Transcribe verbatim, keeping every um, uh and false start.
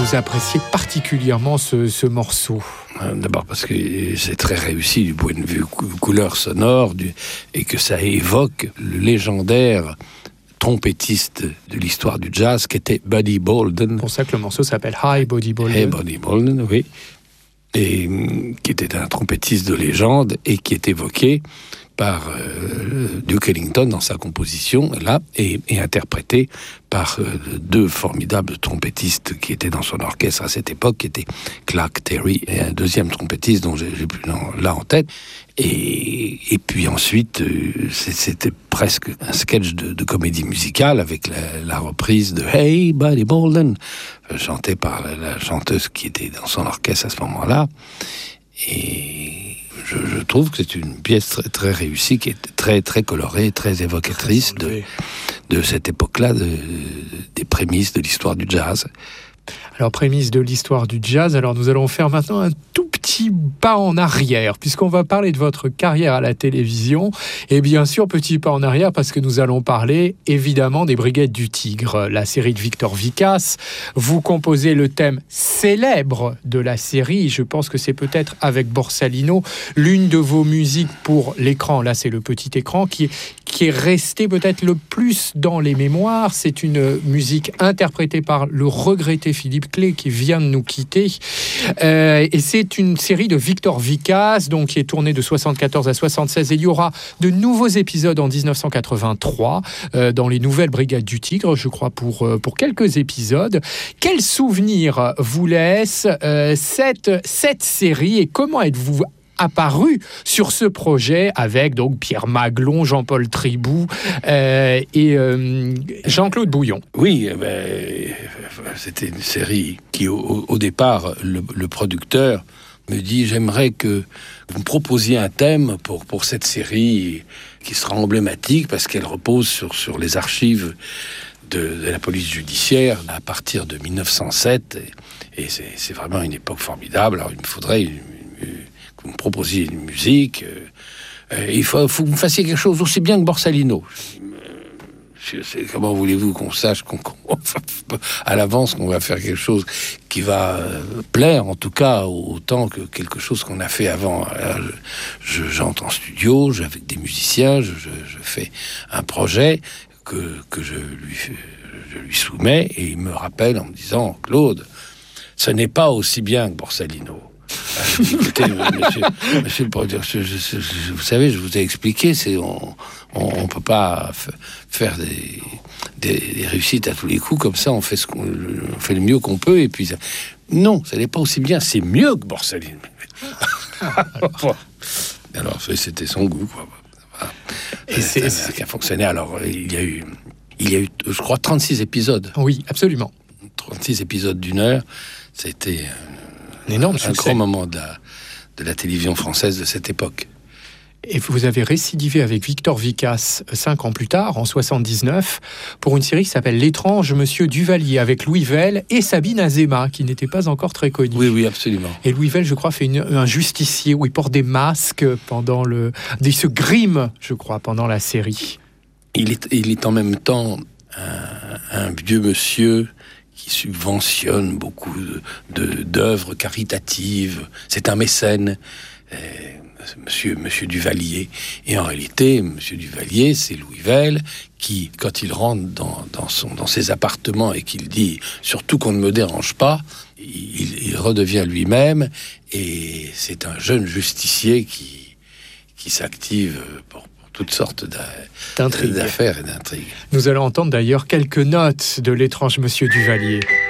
vous appréciez particulièrement ce, ce morceau? D'abord parce que c'est très réussi du point de vue cou- couleur sonore du, et que ça évoque le légendaire trompettiste de l'histoire du jazz qui était Buddy Bolden. C'est pour ça que le morceau s'appelle Hi Buddy Bolden. Hey Buddy Bolden, oui. Et qui était un trompettiste de légende et qui est évoqué par euh, Duke Ellington dans sa composition, là, et, et interprété par euh, deux formidables trompettistes qui étaient dans son orchestre à cette époque, qui étaient Clark Terry et un deuxième trompettiste dont j'ai, j'ai plus non, là en tête. Et, et puis ensuite, euh, c'était presque un sketch de, de comédie musicale avec la, la reprise de Hey Buddy Bolden, euh, chantée par la, la chanteuse qui était dans son orchestre à ce moment-là. Et je, je trouve que c'est une pièce très, très réussie, qui est très, très colorée, très évocatrice de, de cette époque-là, de, des prémices de l'histoire du jazz. Alors, prémisse de l'histoire du jazz, alors nous allons faire maintenant un tout petit pas en arrière, puisqu'on va parler de votre carrière à la télévision, et bien sûr, petit pas en arrière, parce que nous allons parler, évidemment, des Brigades du Tigre, la série de Victor Vicas. Vous composez le thème célèbre de la série, je pense que c'est peut-être, avec Borsalino, l'une de vos musiques pour l'écran, là c'est le petit écran, qui, qui est resté peut-être le plus dans les mémoires. C'est une musique interprétée par le regretté Philippe Clay, qui vient de nous quitter. Euh, et c'est une série de Victor Vicas, donc, qui est tournée de soixante-quatorze à soixante-seize. Et il y aura de nouveaux épisodes en dix-neuf cent quatre-vingt-trois, euh, dans les nouvelles Brigades du Tigre, je crois, pour, euh, pour quelques épisodes. Quel souvenir vous laisse euh, cette, cette série, et comment êtes-vous apparu sur ce projet avec donc Pierre Maglon, Jean-Paul Tribou euh, et euh, Jean-Claude Bouillon? Oui, ben, c'était une série qui, au, au départ, le, le producteur me dit « J'aimerais que vous me proposiez un thème pour, pour cette série qui sera emblématique parce qu'elle repose sur, sur les archives de, de la police judiciaire à partir de mille neuf cent sept. Et, et c'est, c'est vraiment une époque formidable. Alors, il me faudrait... Une, une, que vous me proposiez une musique, euh, il faut, faut que vous me fassiez quelque chose aussi bien que Borsalino. Je, c'est, comment voulez-vous qu'on sache qu'on, qu'on, à l'avance qu'on va faire quelque chose qui va euh, plaire, en tout cas, autant que quelque chose qu'on a fait avant. Alors, je, je, j'entre en studio, je, avec des musiciens, je, je, je fais un projet que, que je, lui, je lui soumets, et il me rappelle en me disant « Claude, ce n'est pas aussi bien que Borsalino. » Écoutez, monsieur, monsieur le producteur, je, je, je, vous savez, je vous ai expliqué, c'est, on ne peut pas f- faire des, des, des réussites à tous les coups, comme ça on fait, ce qu'on, on fait le mieux qu'on peut, et puis ça... Non, ça n'est pas aussi bien, c'est mieux que Borsalino. alors. alors, c'était son goût, quoi. Voilà. Et c'est, c'est qui a fonctionné. Alors, il y a eu, il y a eu, je crois, trente-six épisodes. Oui, absolument. trente-six épisodes d'une heure, c'était... Un énorme un succès. grand moment de la, de la télévision française de cette époque. Et vous avez récidivé avec Victor Vicas cinq ans plus tard, en soixante-dix-neuf, pour une série qui s'appelle L'étrange Monsieur Duvalier, avec Louis Vell et Sabine Azéma, qui n'était pas encore très connue. Oui, oui, absolument. Et Louis Vell, je crois, fait une, un justicier où il porte des masques pendant le... Il se grime, je crois, pendant la série. Il est, il est en même temps un, un vieux monsieur qui subventionne beaucoup de, de, d'œuvres caritatives. C'est un mécène, euh, monsieur, monsieur Duvalier. Et en réalité, monsieur Duvalier, c'est Louis Vell qui, quand il rentre dans, dans, son, dans ses appartements et qu'il dit « surtout qu'on ne me dérange pas », il, il redevient lui-même. Et c'est un jeune justicier qui, qui s'active pour toutes sortes d'affaires et d'intrigues. Nous allons entendre d'ailleurs quelques notes de L'étrange Monsieur Duvalier.